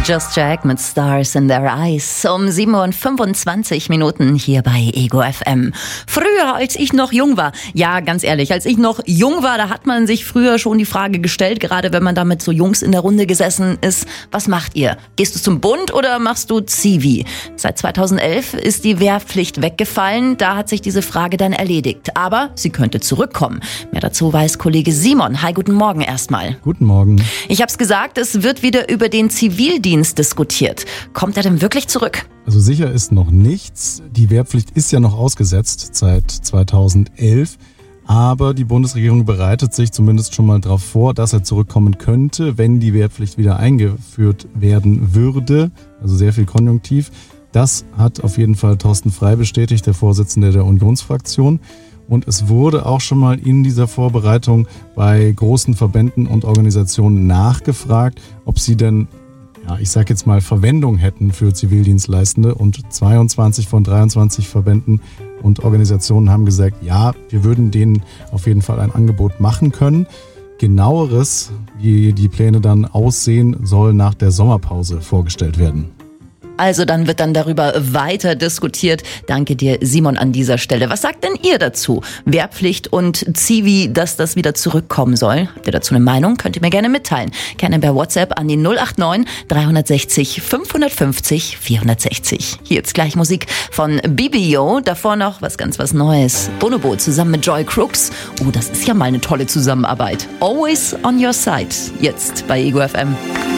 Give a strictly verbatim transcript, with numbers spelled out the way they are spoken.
Just Jack mit Stars in Their Eyes um sieben Uhr fünfundzwanzig Minuten hier bei Ego F M. Früher, als ich noch jung war, ja, ganz ehrlich, als ich noch jung war, da hat man sich früher schon die Frage gestellt, gerade wenn man da mit so Jungs in der Runde gesessen ist, was macht ihr? Gehst du zum Bund oder machst du Zivi? Seit zweitausendelf ist die Wehrpflicht weggefallen, da hat sich diese Frage dann erledigt. Aber sie könnte zurückkommen. Mehr dazu weiß Kollege Simon. Hi, guten Morgen erstmal. Guten Morgen. Ich hab's gesagt, es wird wieder über den Zivildienst diskutiert. Kommt er denn wirklich zurück? Also sicher ist noch nichts. Die Wehrpflicht ist ja noch ausgesetzt seit zweitausendelf. Aber die Bundesregierung bereitet sich zumindest schon mal darauf vor, dass er zurückkommen könnte, wenn die Wehrpflicht wieder eingeführt werden würde. Also sehr viel Konjunktiv. Das hat auf jeden Fall Thorsten Frey bestätigt, der Vorsitzende der Unionsfraktion. Und es wurde auch schon mal in dieser Vorbereitung bei großen Verbänden und Organisationen nachgefragt, ob sie denn, ja, ich sag jetzt mal, Verwendung hätten für Zivildienstleistende. Und zweiundzwanzig von dreiundzwanzig Verbänden und Organisationen haben gesagt, ja, wir würden denen auf jeden Fall ein Angebot machen können. Genaueres, wie die Pläne dann aussehen, soll nach der Sommerpause vorgestellt werden. Also dann wird dann darüber weiter diskutiert. Danke dir, Simon, an dieser Stelle. Was sagt denn ihr dazu? Wehrpflicht und Zivi, dass das wieder zurückkommen soll? Habt ihr dazu eine Meinung? Könnt ihr mir gerne mitteilen. Gerne per WhatsApp an die null acht neun dreihundertsechzig fünfhundertfünfzig vierhundertsechzig. Hier jetzt gleich Musik von B B O. Davor noch was ganz was Neues. Bonobo zusammen mit Joy Crooks. Oh, das ist ja mal eine tolle Zusammenarbeit. Always on your side. Jetzt bei Ego F M.